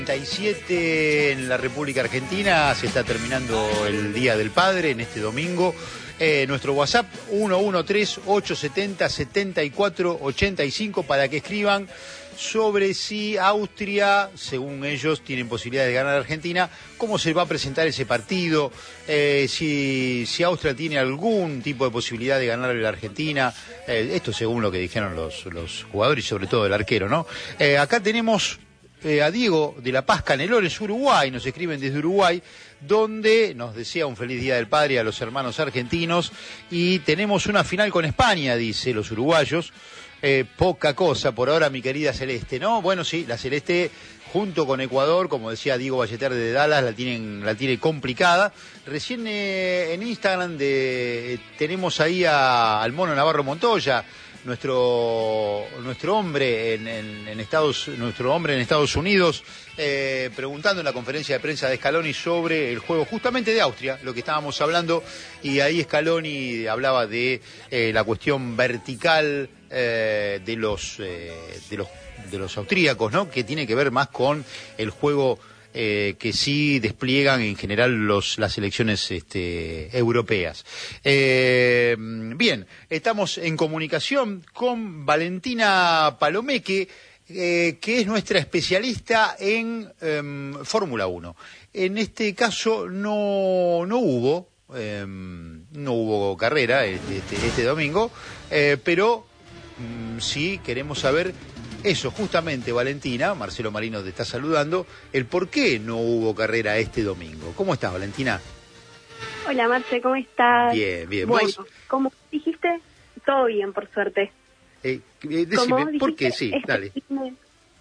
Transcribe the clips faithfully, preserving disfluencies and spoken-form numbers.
treinta y siete en la República Argentina, se está terminando el Día del Padre en este domingo. Eh, nuestro WhatsApp uno uno tres, ocho siete cero, siete cuatro ocho cinco para que escriban sobre si Austria, según ellos, tienen posibilidad de ganar a Argentina, cómo se va a presentar ese partido, eh, si, si Austria tiene algún tipo de posibilidad de ganar a la Argentina, eh, esto según lo que dijeron los, los jugadores y sobre todo el arquero, ¿no? Eh, acá tenemos eh, a Diego de La Paz, Canelones, Uruguay, nos escriben desde Uruguay, donde nos desea un feliz Día del Padre a los hermanos argentinos, y tenemos una final con España, dice los uruguayos. Eh, poca cosa por ahora, mi querida Celeste, ¿no? Bueno, sí, la Celeste junto con Ecuador, como decía Diego Balleter de Dallas, la tienen, la tiene complicada. Recién eh, en Instagram de, eh, tenemos ahí a, al Mono Navarro Montoya, nuestro nuestro hombre en, en, en Estados nuestro hombre en Estados Unidos, eh, preguntando en la conferencia de prensa de Scaloni sobre el juego justamente de Austria, lo que estábamos hablando, y ahí Scaloni hablaba de eh, la cuestión vertical eh, de los eh, de los de los austríacos, ¿no? Que tiene que ver más con el juego Eh, que sí despliegan en general los, las selecciones este, europeas. Eh, bien, estamos en comunicación con Valentina Palomeque, eh, que es nuestra especialista en eh, Fórmula uno. En este caso no, no hubo, eh, no hubo carrera este, este, este domingo, eh, pero mm, sí queremos saber eso, justamente, Valentina, Marcelo Marino te está saludando, el por qué no hubo carrera este domingo. ¿Cómo estás, Valentina? Hola, Marce, ¿cómo estás? Bien, bien. Bueno, ¿Vos? como dijiste, todo bien, por suerte. Eh, eh, decime, ¿por qué? Sí, este dale. Fin...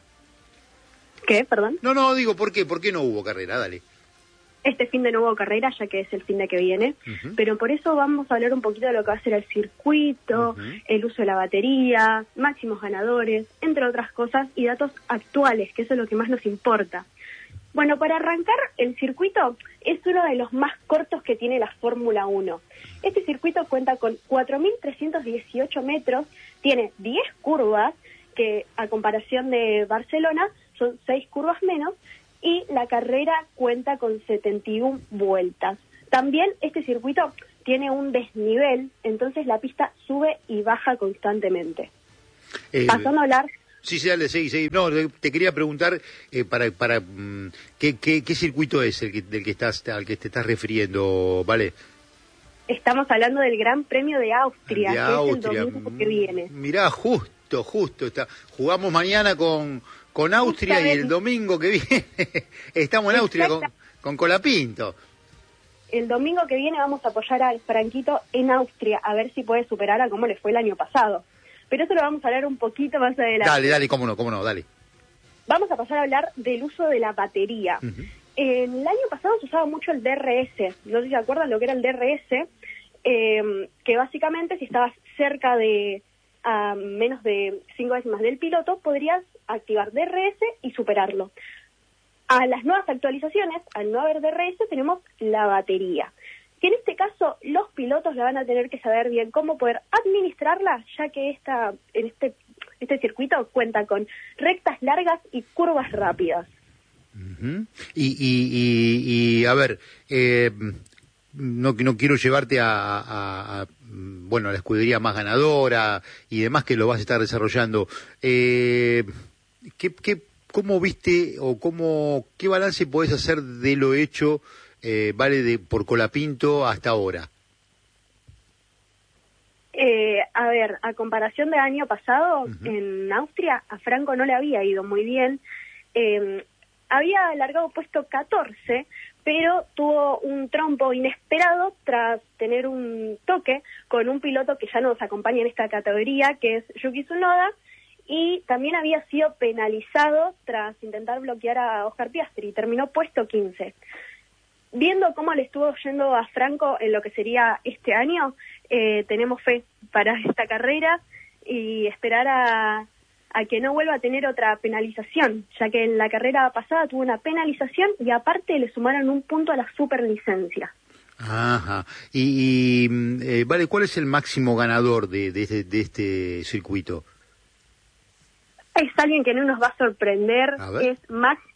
¿Qué? Perdón. No, no, digo, ¿por qué? ¿Por qué no hubo carrera? Dale. Este fin de no hubo carrera, ya que es el fin de que viene, uh-huh. Pero por eso vamos a hablar un poquito de lo que va a ser el circuito, uh-huh. El uso de la batería, máximos ganadores, entre otras cosas, y datos actuales, que eso es lo que más nos importa. Bueno, para arrancar, el circuito es uno de los más cortos que tiene la Fórmula uno. Este circuito cuenta con cuatro mil trescientos dieciocho metros, tiene diez curvas, que a comparación de Barcelona son seis curvas menos, y la carrera cuenta con setenta y una vueltas. También este circuito tiene un desnivel, entonces la pista sube y baja constantemente. Eh, Pasando a hablar... Sí, sí, dale, sí, sí. No, te quería preguntar eh, para para ¿qué, qué, qué circuito es el que, del que estás al que te estás refiriendo, ¿vale? Estamos hablando del Gran Premio de Austria, de que Austria. es el domingo que viene. Mirá, justo, justo está. Jugamos mañana con con Austria Justamente. Y el domingo que viene estamos en Austria con, con Colapinto. El domingo que viene vamos a apoyar al Franquito en Austria, a ver si puede superar a cómo le fue el año pasado. Pero eso lo vamos a hablar un poquito más adelante. Dale, dale, cómo no, cómo no, dale. Vamos a pasar a hablar del uso de la batería. Uh-huh. El año pasado se usaba mucho el D R S, no sé si se acuerdan lo que era el D R S, eh, que básicamente si estabas cerca de a menos de cinco décimas del piloto, podrías activar D R S y superarlo. A las nuevas actualizaciones, al no haber D R S, tenemos la batería, que en este caso los pilotos la van a tener que saber bien cómo poder administrarla, ya que esta, en este, este circuito cuenta con rectas largas y curvas rápidas. Uh-huh. y, y, y, y, a ver, eh, no, no quiero llevarte a, a, a bueno, a la escudería más ganadora y demás, que lo vas a estar desarrollando. Eh, ¿qué, qué, ¿Cómo viste o cómo qué balance podés hacer de lo hecho, eh, vale, de por Colapinto hasta ahora? Eh, a ver, a comparación del año pasado, uh-huh. En Austria a Franco no le había ido muy bien. Eh, había alargado puesto catorce, pero tuvo un trompo inesperado tras tener un toque con un piloto que ya nos acompaña en esta categoría, que es Yuki Tsunoda, y también había sido penalizado tras intentar bloquear a Oscar Piastri, terminó puesto quince. Viendo cómo le estuvo yendo a Franco en lo que sería este año, eh, tenemos fe para esta carrera y esperar a... a que no vuelva a tener otra penalización, ya que en la carrera pasada tuvo una penalización y aparte le sumaron un punto a la superlicencia. Ajá. Y, y eh, vale, ¿cuál es el máximo ganador de, de, este, de este circuito? Es alguien que no nos va a sorprender, a es Max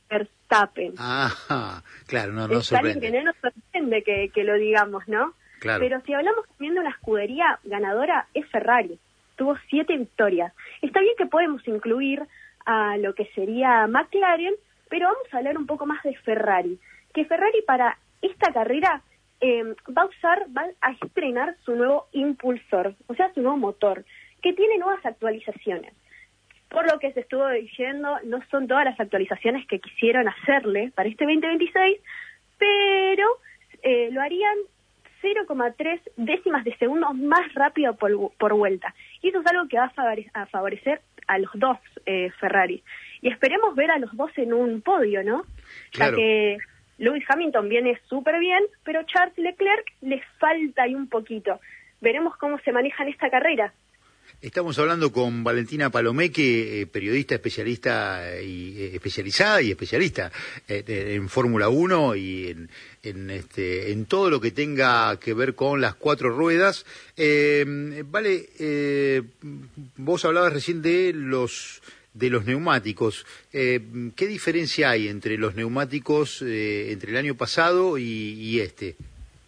Verstappen. Ah, claro, no, no es alguien sorprende. que no nos sorprende que, que lo digamos, ¿no? Claro. Pero si hablamos también de una escudería ganadora, es Ferrari. Tuvo siete victorias. Está bien que podemos incluir a lo que sería McLaren, pero vamos a hablar un poco más de Ferrari. Que Ferrari para esta carrera eh, va a usar, va a estrenar su nuevo impulsor, o sea, su nuevo motor, que tiene nuevas actualizaciones. Por lo que se estuvo diciendo, no son todas las actualizaciones que quisieron hacerle para este veinte veintiséis, pero eh, lo harían cero coma tres décimas de segundo más rápido por, por vuelta. Y eso es algo que va a, favore a favorecer a los dos eh, Ferrari. Y esperemos ver a los dos en un podio, ¿no? Claro. Ya que Lewis Hamilton viene súper bien, pero Charles Leclerc le falta ahí un poquito. Veremos cómo se maneja en esta carrera. Estamos hablando con Valentina Palomeque, eh, periodista especialista y eh, especializada y especialista eh, en Fórmula uno y en, en, este, en todo lo que tenga que ver con las cuatro ruedas. Eh, vale, eh, vos hablabas recién de los de los neumáticos. Eh, ¿Qué diferencia hay entre los neumáticos eh, entre el año pasado y, y este?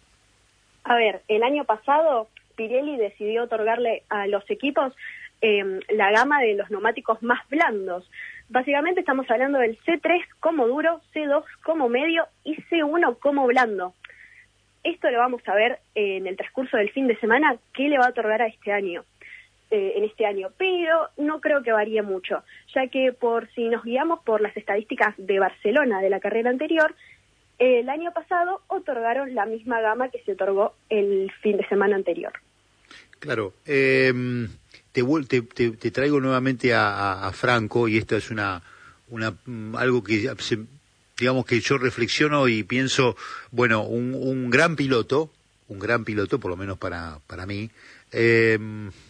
A ver, el año pasado Pirelli decidió otorgarle a los equipos eh, la gama de los neumáticos más blandos. Básicamente estamos hablando del C tres como duro, C dos como medio y C uno como blando. Esto lo vamos a ver eh, en el transcurso del fin de semana, qué le va a otorgar a este año, eh, en este año, pero no creo que varíe mucho, ya que por si nos guiamos por las estadísticas de Barcelona de la carrera anterior, el año pasado otorgaron la misma gama que se otorgó el fin de semana anterior. Claro, eh, te, te, te, te traigo nuevamente a, a, a Franco, y esto es una, una algo que se, digamos que yo reflexiono y pienso, bueno, un, un gran piloto, un gran piloto, por lo menos para, para mí, eh,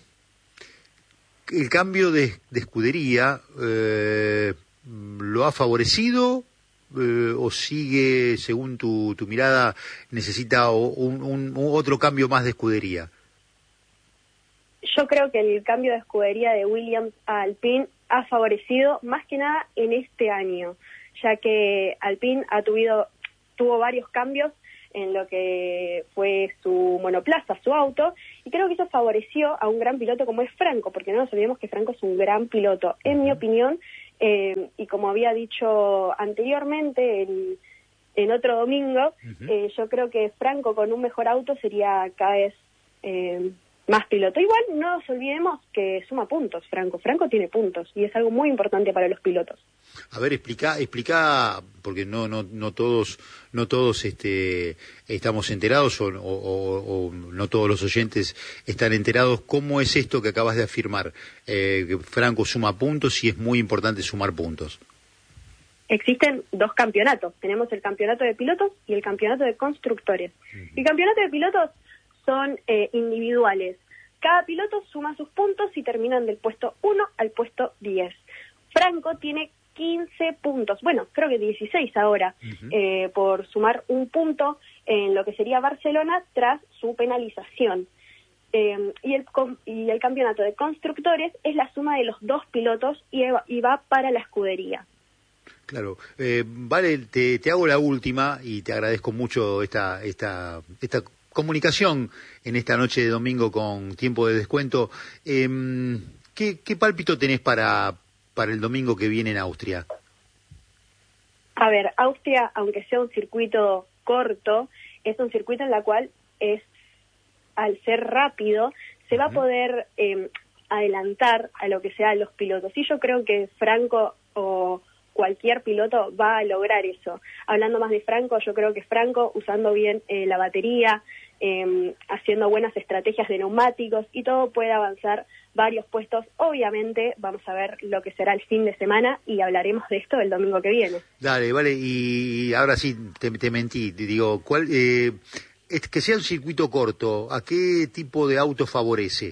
el cambio de, de escudería eh, lo ha favorecido. Eh, o sigue, según tu, tu mirada, necesita un, un, un otro cambio más de escudería? Yo creo que el cambio de escudería de Williams a Alpine ha favorecido más que nada en este año, ya que Alpine ha tuvido, tuvo varios cambios en lo que fue su monoplaza, su auto, y creo que eso favoreció a un gran piloto como es Franco, porque no nos olvidemos que Franco es un gran piloto. En mi opinión, Eh, y como había dicho anteriormente el, en otro domingo, uh-huh. eh, yo creo que Franco con un mejor auto sería cada vez eh, más piloto. Igual no nos olvidemos que suma puntos Franco, Franco tiene puntos y es algo muy importante para los pilotos. A ver, explica, explica, porque no, no, no todos, no todos, este, estamos enterados o, o, o no todos los oyentes están enterados. ¿Cómo es esto que acabas de afirmar? Eh, que Franco suma puntos y es muy importante sumar puntos. Existen dos campeonatos. Tenemos el campeonato de pilotos y el campeonato de constructores. Uh-huh. El campeonato de pilotos son eh, individuales. Cada piloto suma sus puntos y terminan del puesto uno al puesto diez. Franco tiene quince puntos, bueno, creo que dieciséis ahora, uh-huh. eh, por sumar un punto en lo que sería Barcelona tras su penalización. Eh, y, el, y el campeonato de constructores es la suma de los dos pilotos y, y va para la escudería. Claro, eh, vale, te, te hago la última y te agradezco mucho esta, esta, esta comunicación en esta noche de domingo con tiempo de descuento. Eh, ¿qué, qué pálpito tenés para para el domingo que viene en Austria? A ver, Austria, aunque sea un circuito corto, es un circuito en el cual es, al ser rápido, se uh-huh. va a poder eh, adelantar a lo que sean los pilotos. Y yo creo que Franco o cualquier piloto va a lograr eso. Hablando más de Franco, yo creo que Franco, usando bien eh, la batería, eh, haciendo buenas estrategias de neumáticos y todo, puede avanzar varios puestos. Obviamente vamos a ver lo que será el fin de semana y hablaremos de esto el domingo que viene. Dale, vale, y ahora sí te, te mentí, te digo, ¿cuál, eh, es que sea un circuito corto, ¿a qué tipo de auto favorece?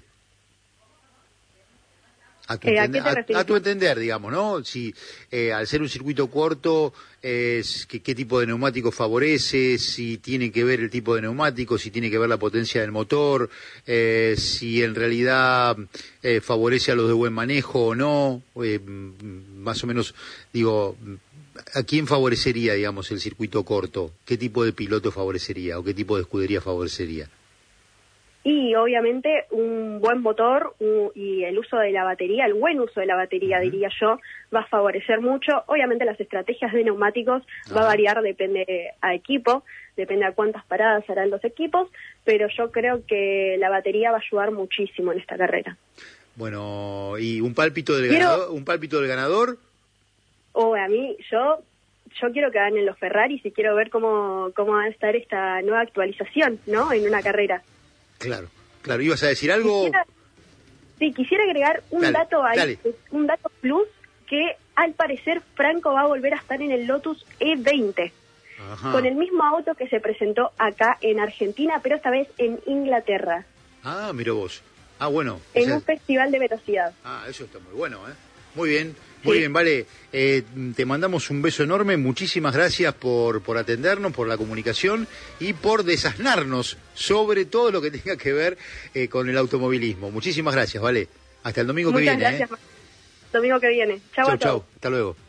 A tu, eh, entender, ¿a, qué te a, a tu entender, digamos, ¿no? Si eh, al ser un circuito corto, eh, ¿qué, qué tipo de neumático favorece? Si tiene que ver el tipo de neumático, si tiene que ver la potencia del motor, eh, si en realidad eh, favorece a los de buen manejo o no, eh, más o menos, digo, ¿A quién favorecería, digamos, el circuito corto? ¿Qué tipo de piloto favorecería o qué tipo de escudería favorecería? Y obviamente un buen motor un, y el uso de la batería, el buen uso de la batería, uh-huh. diría yo, va a favorecer mucho. Obviamente las estrategias de neumáticos uh-huh. va a variar, depende a equipo, depende a cuántas paradas harán los equipos, pero yo creo que la batería va a ayudar muchísimo en esta carrera. Bueno, ¿y un pálpito del Quiero, ganador? ¿Un pálpito del ganador? O a mí, yo... Yo quiero que ganen los Ferraris y quiero ver cómo, cómo va a estar esta nueva actualización, ¿no? En una carrera. Claro, claro. ¿Ibas a decir algo? Quisiera, sí, quisiera agregar un dale, dato ahí, dale. un dato plus, que al parecer Franco va a volver a estar en el Lotus E veinte. Ajá. Con el mismo auto que se presentó acá en Argentina, pero esta vez en Inglaterra. Ah, mira vos. Ah, bueno. En o sea... un festival de velocidad. Ah, eso está muy bueno, ¿eh? Muy bien. Muy sí. bien, Vale, eh, te mandamos un beso enorme, muchísimas gracias por, por atendernos, por la comunicación y por desasnarnos sobre todo lo que tenga que ver eh, con el automovilismo. Muchísimas gracias, Vale. Hasta el domingo Muchas que viene. Muchas gracias. ¿eh? Domingo que viene. Chau, chau, a todos. Chau, hasta luego.